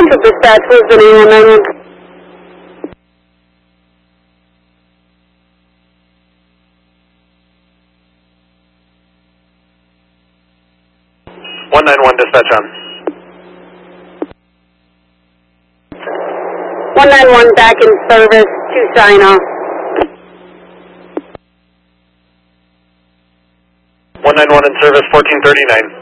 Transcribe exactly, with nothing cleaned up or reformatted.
Central Dispatch, what is the name on that one? one nine one dispatch on. one nine one back in service, two sign off. one nine one in service, fourteen thirty-nine.